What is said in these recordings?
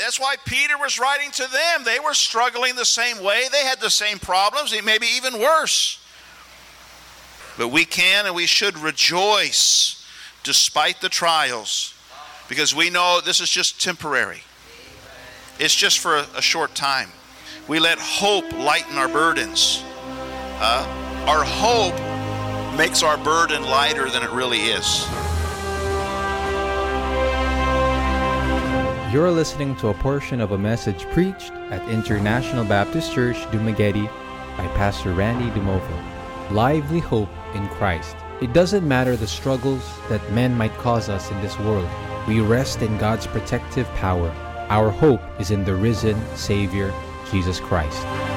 That's why Peter was writing to them. They were struggling the same way. They had the same problems, maybe even worse. But we can and we should rejoice despite the trials, because we know this is just temporary. It's just for a short time. We let hope lighten our burdens. Our hope makes our burden lighter than it really is. You're listening to a portion of a message preached at International Baptist Church, Dumaguete by Pastor Randy Dumovo. Lively hope in Christ. It doesn't matter the struggles that men might cause us in this world. We rest in God's protective power. Our hope is in the risen Savior, Jesus Christ.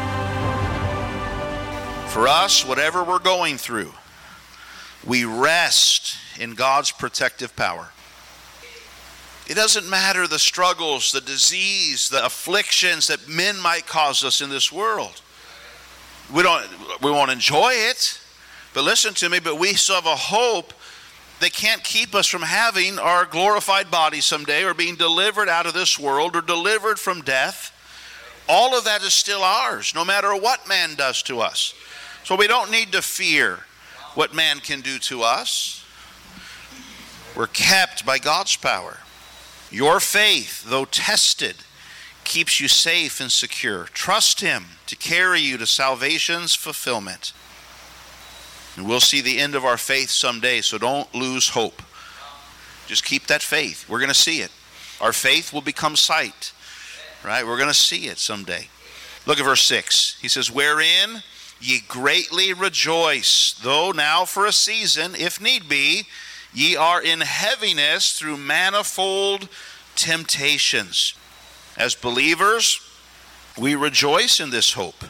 For us, whatever we're going through, we rest in God's protective power. It doesn't matter the struggles, the disease, the afflictions that men might cause us in this world. We won't enjoy it, but listen to me, but we still have a hope that can't keep us from having our glorified body someday, or being delivered out of this world, or delivered from death. All of that is still ours, no matter what man does to us. So we don't need to fear what man can do to us. We're kept by God's power. Your faith, though tested, keeps you safe and secure. Trust Him to carry you to salvation's fulfillment. And we'll see the end of our faith someday, so don't lose hope. Just keep that faith. We're going to see it. Our faith will become sight. Right? We're going to see it someday. Look at verse 6. He says, "Wherein ye greatly rejoice, though now for a season, if need be, ye are in heaviness through manifold temptations." As believers, we rejoice in this hope.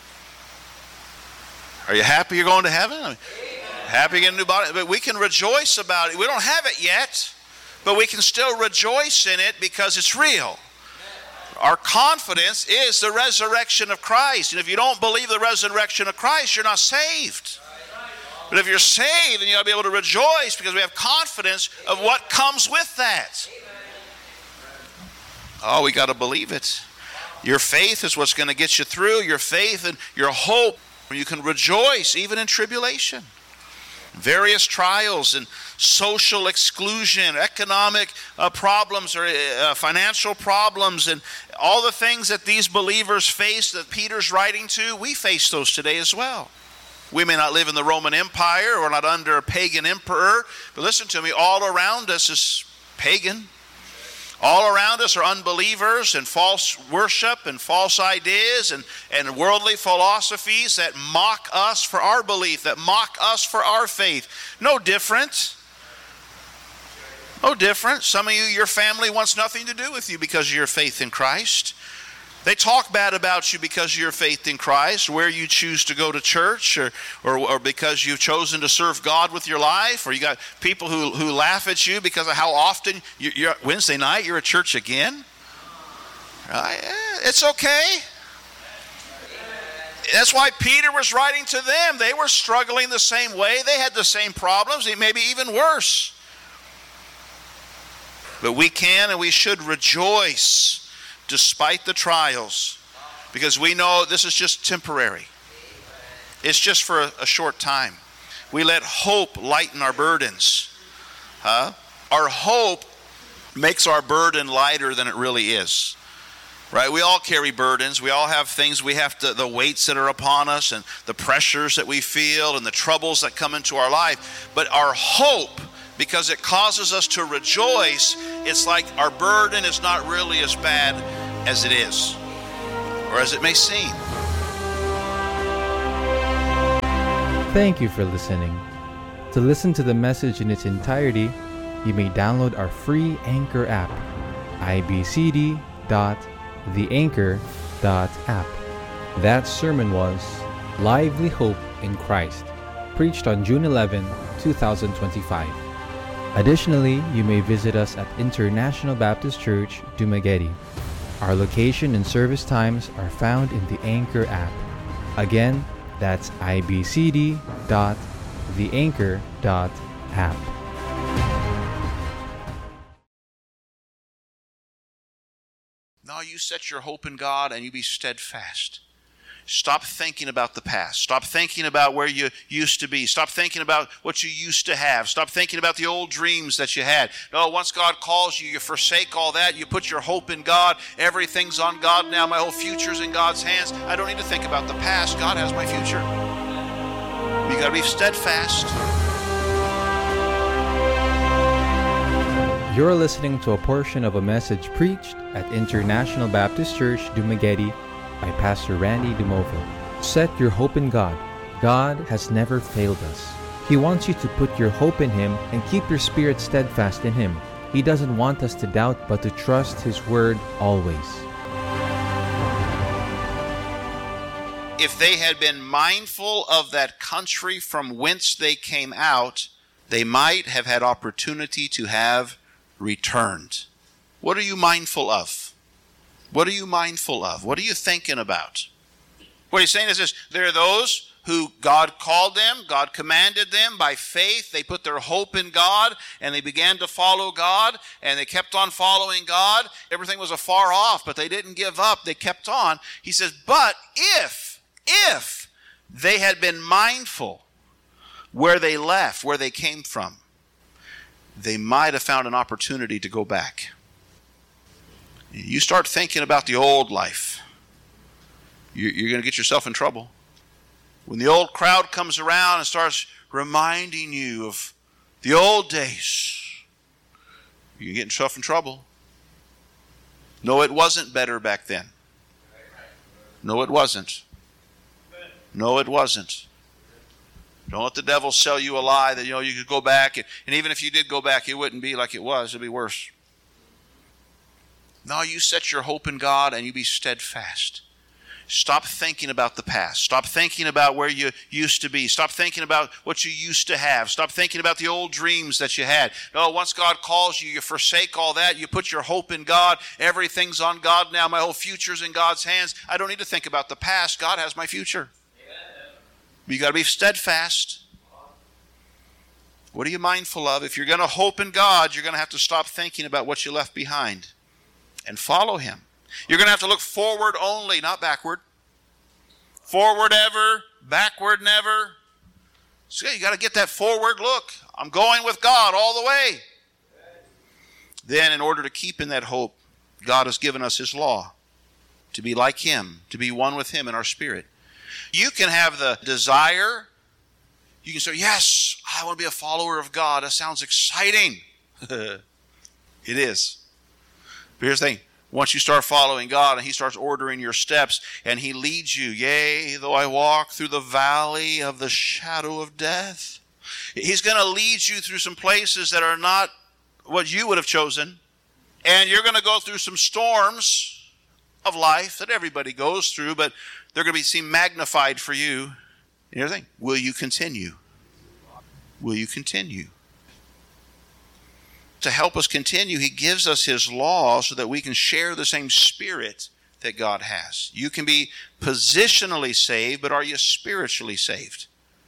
Are you happy you're going to heaven? Happy you get a new body? But we can rejoice about it. We don't have it yet, but we can still rejoice in it because it's real. Our confidence is the resurrection of Christ. And if you don't believe the resurrection of Christ, you're not saved. But if you're saved, then you'll be able to rejoice because we have confidence of what comes with that. Oh, we got to believe it. Your faith is what's going to get you through. Your faith and your hope. You can rejoice even in tribulation. Various trials and social exclusion, economic problems, or financial problems, and all the things that these believers face that Peter's writing to, we face those today as well. We may not live in the Roman Empire or not under a pagan emperor, but listen to me, all around us is pagan. All around us are unbelievers and false worship and false ideas and worldly philosophies that mock us for our belief, that mock us for our faith. No different. No different. Some of you, your family wants nothing to do with you because of your faith in Christ. They talk bad about you because of your faith in Christ, where you choose to go to church, or because you've chosen to serve God with your life, or you got people who laugh at you because of how often you're Wednesday night you're at church again. Right? It's okay. That's why Peter was writing to them. They were struggling the same way. They had the same problems, maybe even worse. But we can and we should rejoice despite the trials, because we know this is just temporary. It's just for a short time. We let hope lighten our burdens. Our hope makes our burden lighter than it really is. Right? We all carry burdens. We all have things we have to, the weights that are upon us and the pressures that we feel and the troubles that come into our life. But our hope, because it causes us to rejoice, it's like our burden is not really as bad as it is, or as it may seem. Thank you for listening. To listen to the message in its entirety, you may download our free Anchor app, ibcd.theanchor.app. That sermon was Lively Hope in Christ, preached on June 11, 2025. Additionally, you may visit us at International Baptist Church, Dumaguete. Our location and service times are found in the Anchor app. Again, that's ibcd.theanchor.app. No, you set your hope in God and you be steadfast. Stop thinking about the past. Stop thinking about where you used to be. Stop thinking about what you used to have. Stop thinking about the old dreams that you had. No, once God calls you, you forsake all that. You put your hope in God. Everything's on God now. My whole future's in God's hands. I don't need to think about the past. God has my future. You got to be steadfast. You're listening to a portion of a message preached at International Baptist Church, Dumaguete, by Pastor Randy DeMovo. Set your hope in God. God has never failed us. He wants you to put your hope in Him and keep your spirit steadfast in Him. He doesn't want us to doubt, but to trust His word always. If they had been mindful of that country from whence they came out, they might have had opportunity to have returned. What are you mindful of? What are you mindful of? What are you thinking about? What he's saying is this: there are those who God called them, God commanded them by faith. They put their hope in God and they began to follow God and they kept on following God. Everything was afar off, but they didn't give up. They kept on. He says, but if they had been mindful where they left, where they came from, they might have found an opportunity to go back. You start thinking about the old life, you're going to get yourself in trouble. When the old crowd comes around and starts reminding you of the old days, you get yourself in trouble. No, it wasn't better back then. No, it wasn't. No, it wasn't. Don't let the devil sell you a lie that you could go back, and even if you did go back, it wouldn't be like it was. It'd be worse. No, you set your hope in God and you be steadfast. Stop thinking about the past. Stop thinking about where you used to be. Stop thinking about what you used to have. Stop thinking about the old dreams that you had. No, once God calls you, you forsake all that. You put your hope in God. Everything's on God now. My whole future's in God's hands. I don't need to think about the past. God has my future. But you got to be steadfast. What are you mindful of? If you're going to hope in God, you're going to have to stop thinking about what you left behind and follow Him. You're going to have to look forward only, not backward. Forward ever, backward never. So you got to get that forward look. I'm going with God all the way. Then in order to keep in that hope, God has given us His law to be like Him, to be one with Him in our spirit. You can have the desire. You can say, yes, I want to be a follower of God. That sounds exciting. It is. But here's the thing. Once you start following God and He starts ordering your steps and He leads you, yea, though I walk through the valley of the shadow of death. He's going to lead you through some places that are not what you would have chosen. And you're going to go through some storms of life that everybody goes through, but they're going to seem magnified for you. And here's the thing. Will you continue? Will you continue? To help us continue, He gives us His law so that we can share the same spirit that God has. You can be positionally saved, but are you spiritually saved?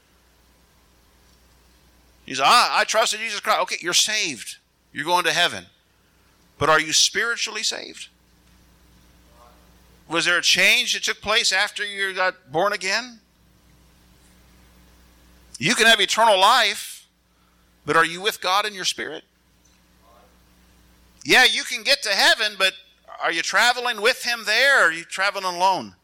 You say, I trust in Jesus Christ. Okay, you're saved. You're going to heaven. But are you spiritually saved? Was there a change that took place after you got born again? You can have eternal life, but are you with God in your spirit? Yeah, you can get to heaven, but are you traveling with Him there, or are you traveling alone?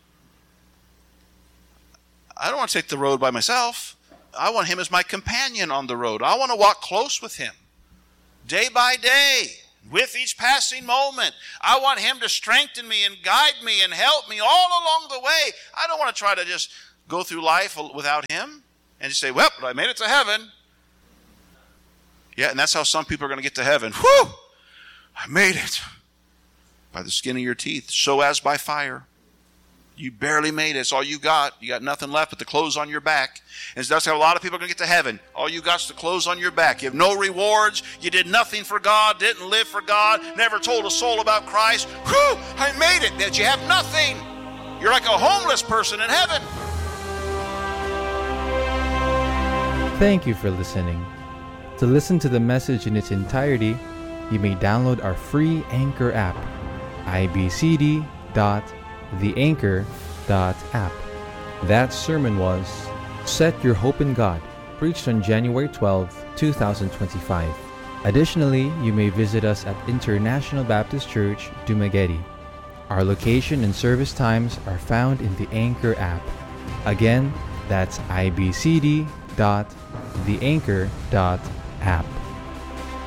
I don't want to take the road by myself. I want Him as my companion on the road. I want to walk close with Him, day by day, with each passing moment. I want Him to strengthen me and guide me and help me all along the way. I don't want to try to just go through life without Him and just say, well, I made it to heaven. Yeah, and that's how some people are going to get to heaven. Whew! I made it by the skin of your teeth, so as by fire. You barely made it. It's all you got. You got nothing left but the clothes on your back. And that's how a lot of people are going to get to heaven. All you got is the clothes on your back. You have no rewards. You did nothing for God, didn't live for God, never told a soul about Christ. Whew, I made it. That you have nothing. You're like a homeless person in heaven. Thank you for listening. To listen to the message in its entirety, you may download our free Anchor app. ibcd.theanchor.app. That sermon was Set Your Hope in God, preached on January 12, 2025. Additionally, you may visit us at International Baptist Church, Dumaguete. Our location and service times are found in the Anchor app. Again, that's ibcd.theanchor.app.